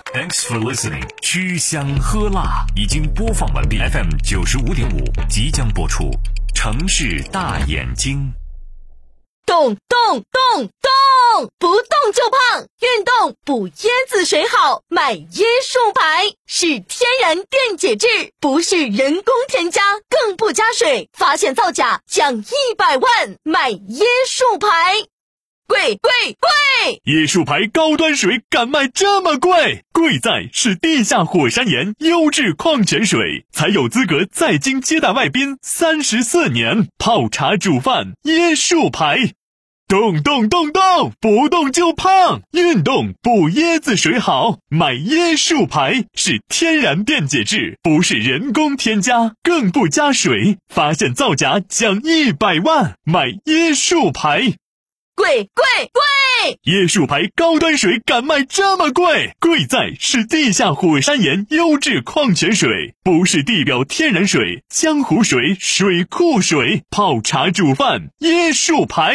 Thanks for listening。吃香喝辣已经播放完毕 ，FM 95.5即将播出。城市大眼睛。 动动动动，不动就胖，运动补椰子水好，买椰树牌，是天然电解质，不是人工添加，更不加水，发现造假奖100万，买椰树牌。贵贵贵！ 椰树牌高端水敢卖这么贵？贵在是地下火山岩优质矿泉水，才有资格在京接待外宾34年，泡茶煮饭椰树牌。动动动动，不动就胖，运动补椰子水好，买椰树牌，是天然电解质，不是人工添加，更不加水，发现造假奖100万，买椰树牌。 贵贵贵！ 椰树牌高端水敢卖这么贵？贵在是地下火山岩优质矿泉水，不是地表天然水、江湖水、水库水，泡茶煮饭椰树牌。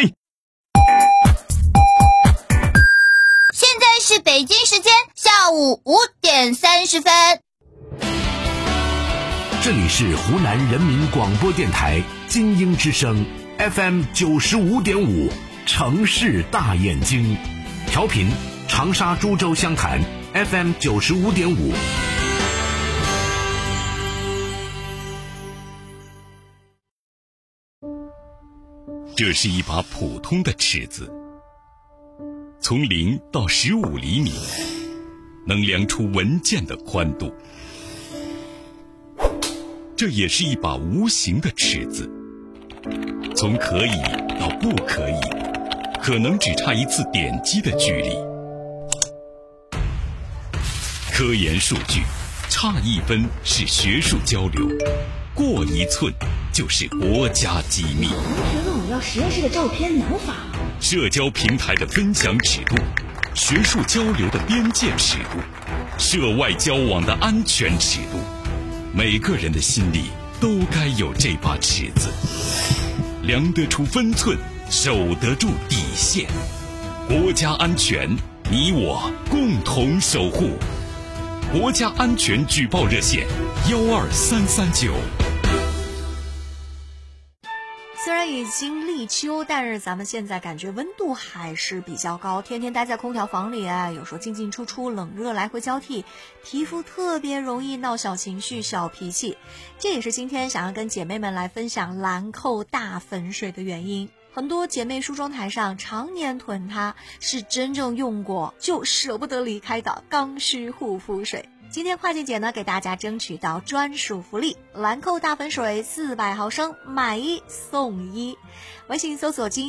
现在是北京时间下午5点30分。 这里是湖南人民广播电台精英之声 FM 95.5。城市大眼睛，调频长沙株洲湘潭 FM 95.5。 这是一把普通的尺子，从0到15厘米，能量出文件的宽度。这也是一把无形的尺子，从可以到不可以，可能只差一次点击的距离。科研数据，差1分是学术交流，过1寸就是国家机密。 觉得我要实验室的照片能发吗？ 社交平台的分享尺度，学术交流的边界尺度，涉外交往的安全尺度，每个人的心里都该有这把尺子，量得出分寸，守得住底线。国家安全，你我共同守护。国家安全举报热线12339。 虽然已经立秋，但是咱们现在感觉温度还是比较高，天天待在空调房里有时候进进出出，冷热来回交替，皮肤特别容易闹小情绪、小脾气。这也是今天想要跟姐妹们来分享兰蔻大粉水的原因。很多姐妹梳妆台上常年囤它，是真正用过就舍不得离开的刚需护肤水。今天跨境姐呢给大家争取到专属福利，兰蔻大粉水400毫升买1送1，微信搜索